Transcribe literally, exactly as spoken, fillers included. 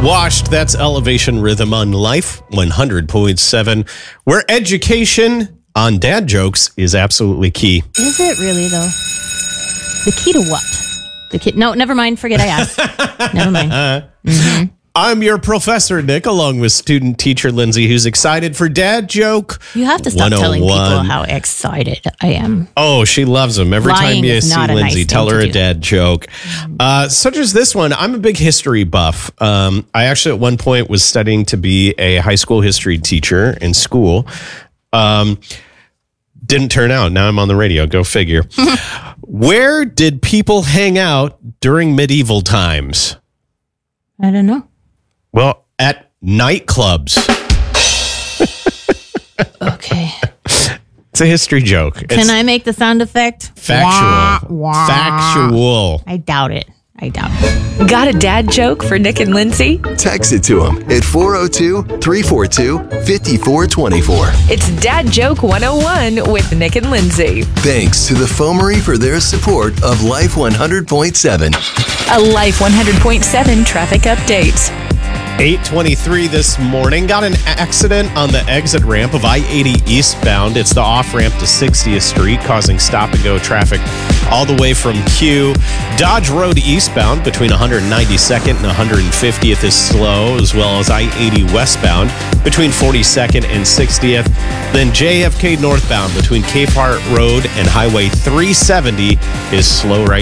Washed, that's Elevation Rhythm on Life one hundred point seven, where education on dad jokes is absolutely key. Is it really, though? The key to what? The key? No, never mind. Forget I asked. Never mind. Mm-hmm. I'm your professor, Nick, along with student teacher Lindsay, who's excited for Dad Joke. You have to stop telling people how excited I am. Oh, she loves them. Every Lying time you is see not a Lindsay, nice tell thing her to a do. dad joke. Uh, such as this one. I'm a big history buff. Um, I actually at one point was studying to be a high school history teacher in school. Um, didn't turn out. Now I'm on the radio. Go figure. Where did people hang out during medieval times? I don't know. Well, at nightclubs. Okay. It's a history joke. It's Can I make the sound effect? factual. Wah, wah. Factual. I doubt it. I doubt it. Got a dad joke for Nick and Lindsay? Text it to them at four oh two, three four two, five four two four. It's Dad Joke one oh one with Nick and Lindsay. Thanks to the Foamery for their support of Life one hundred point seven. A Life one hundred point seven traffic update. eight twenty-three this morning. Got an accident on the exit ramp of I eighty eastbound. It's the off-ramp to sixtieth Street, causing stop-and-go traffic all the way from Q. Dodge Road eastbound between one hundred ninety-second and one hundred fiftieth is slow, as well as I eighty westbound between forty-second and sixtieth. Then J F K northbound between Cape Heart Road and Highway three seventy is slow right